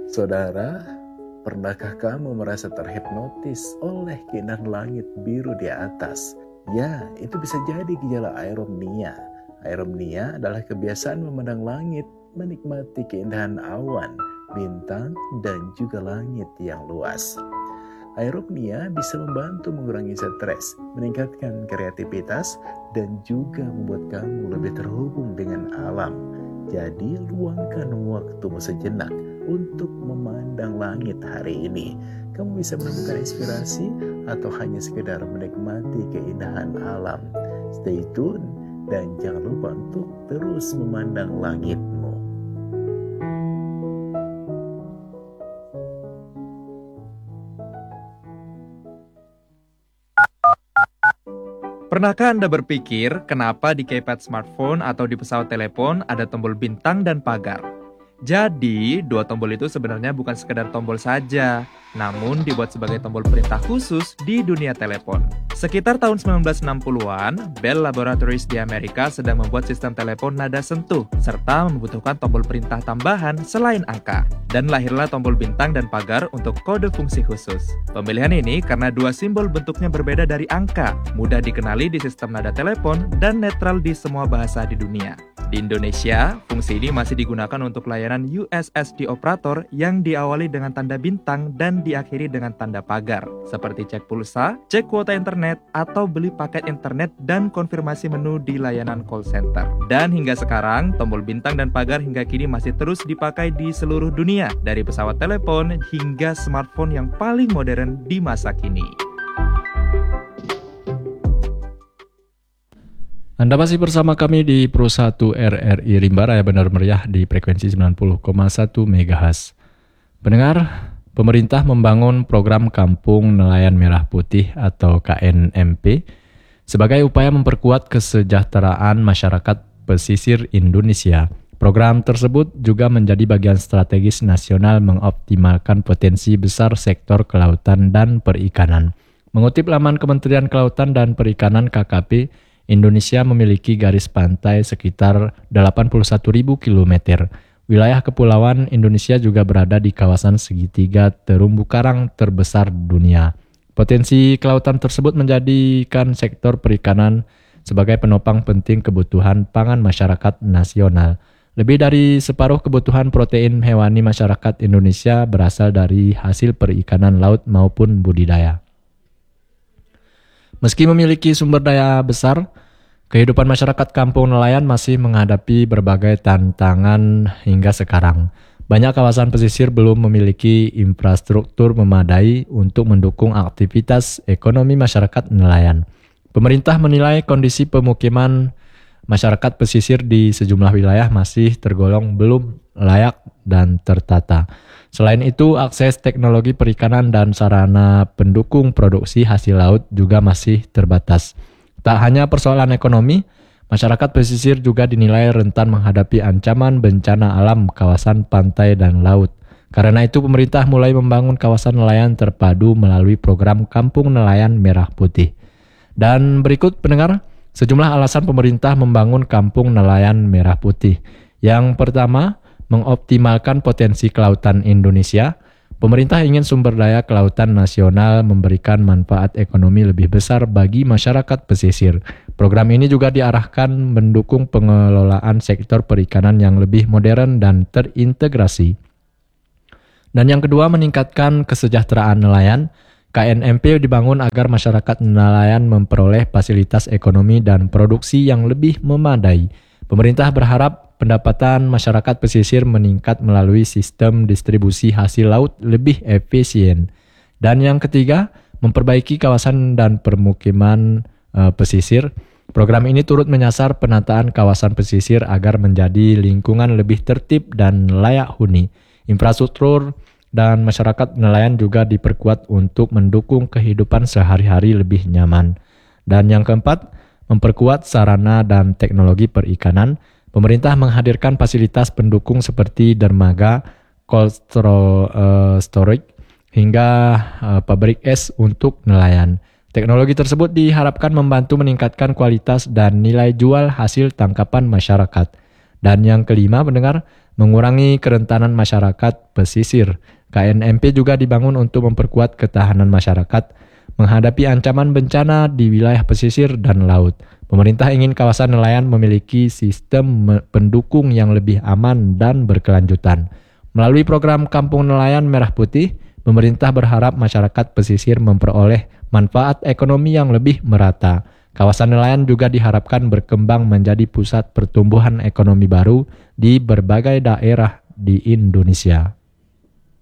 Saudara, pernahkah kamu merasa terhipnotis oleh keindahan langit biru di atas? Ya, itu bisa jadi gejala aeromnia. Aeromnia adalah kebiasaan memandang langit, menikmati keindahan awan, bintang, dan juga langit yang luas. Aeromnia bisa membantu mengurangi stres, meningkatkan kreativitas, dan juga membuat kamu lebih terhubung dengan alam. Jadi, luangkan waktumu sejenak untuk memandang langit hari ini. Kamu bisa menemukan inspirasi atau hanya sekedar menikmati keindahan alam. Stay tune dan jangan lupa untuk terus memandang langitmu. Pernahkah Anda berpikir kenapa di keypad smartphone atau di pesawat telepon ada tombol bintang dan pagar? Jadi, dua tombol itu sebenarnya bukan sekedar tombol saja, namun dibuat sebagai tombol perintah khusus di dunia telepon. Sekitar tahun 1960-an, Bell Laboratories di Amerika sedang membuat sistem telepon nada sentuh, serta membutuhkan tombol perintah tambahan selain angka. Dan lahirlah tombol bintang dan pagar untuk kode fungsi khusus. Pemilihan ini karena dua simbol bentuknya berbeda dari angka, mudah dikenali di sistem nada telepon, dan netral di semua bahasa di dunia. Di Indonesia, fungsi ini masih digunakan untuk layanan USSD operator yang diawali dengan tanda bintang dan diakhiri dengan tanda pagar, seperti cek pulsa, cek kuota internet, atau beli paket internet dan konfirmasi menu di layanan call center. Dan hingga sekarang, tombol bintang dan pagar hingga kini masih terus dipakai di seluruh dunia, dari pesawat telepon hingga smartphone yang paling modern di masa kini. Anda masih bersama kami di Pro 1 RRI Rimba Raya Bandar Meriah di frekuensi 90,1 MHz. Pendengar, pemerintah membangun program Kampung Nelayan Merah Putih atau KNMP sebagai upaya memperkuat kesejahteraan masyarakat pesisir Indonesia. Program tersebut juga menjadi bagian strategis nasional mengoptimalkan potensi besar sektor kelautan dan perikanan. Mengutip laman Kementerian Kelautan dan Perikanan KKP, Indonesia memiliki garis pantai sekitar 81.000 km. Wilayah kepulauan Indonesia juga berada di kawasan segitiga terumbu karang terbesar dunia. Potensi kelautan tersebut menjadikan sektor perikanan sebagai penopang penting kebutuhan pangan masyarakat nasional. Lebih dari separuh kebutuhan protein hewani masyarakat Indonesia berasal dari hasil perikanan laut maupun budidaya. Meski memiliki sumber daya besar, kehidupan masyarakat kampung nelayan masih menghadapi berbagai tantangan hingga sekarang. Banyak kawasan pesisir belum memiliki infrastruktur memadai untuk mendukung aktivitas ekonomi masyarakat nelayan. Pemerintah menilai kondisi pemukiman masyarakat pesisir di sejumlah wilayah masih tergolong belum layak dan tertata. Selain itu, akses teknologi perikanan dan sarana pendukung produksi hasil laut juga masih terbatas. Tak hanya persoalan ekonomi, masyarakat pesisir juga dinilai rentan menghadapi ancaman bencana alam kawasan pantai dan laut. Karena itu, pemerintah mulai membangun kawasan nelayan terpadu melalui program Kampung Nelayan Merah Putih. Dan berikut pendengar, sejumlah alasan pemerintah membangun Kampung Nelayan Merah Putih. Yang pertama, mengoptimalkan potensi kelautan Indonesia. Pemerintah ingin sumber daya kelautan nasional memberikan manfaat ekonomi lebih besar bagi masyarakat pesisir. Program ini juga diarahkan mendukung pengelolaan sektor perikanan yang lebih modern dan terintegrasi. Dan yang kedua, meningkatkan kesejahteraan nelayan. KNMP dibangun agar masyarakat nelayan memperoleh fasilitas ekonomi dan produksi yang lebih memadai. Pemerintah berharap pendapatan masyarakat pesisir meningkat melalui sistem distribusi hasil laut lebih efisien. Dan yang ketiga, memperbaiki kawasan dan permukiman pesisir. Program ini turut menyasar penataan kawasan pesisir agar menjadi lingkungan lebih tertib dan layak huni. Infrastruktur dan masyarakat nelayan juga diperkuat untuk mendukung kehidupan sehari-hari lebih nyaman. Dan yang keempat, memperkuat sarana dan teknologi perikanan. Pemerintah menghadirkan fasilitas pendukung seperti dermaga, cold storage, hingga pabrik es untuk nelayan. Teknologi tersebut diharapkan membantu meningkatkan kualitas dan nilai jual hasil tangkapan masyarakat. Dan yang kelima, pendengar, mengurangi kerentanan masyarakat pesisir. KNMP juga dibangun untuk memperkuat ketahanan masyarakat menghadapi ancaman bencana di wilayah pesisir dan laut. Pemerintah ingin kawasan nelayan memiliki sistem pendukung yang lebih aman dan berkelanjutan. Melalui program Kampung Nelayan Merah Putih, pemerintah berharap masyarakat pesisir memperoleh manfaat ekonomi yang lebih merata. Kawasan nelayan juga diharapkan berkembang menjadi pusat pertumbuhan ekonomi baru di berbagai daerah di Indonesia.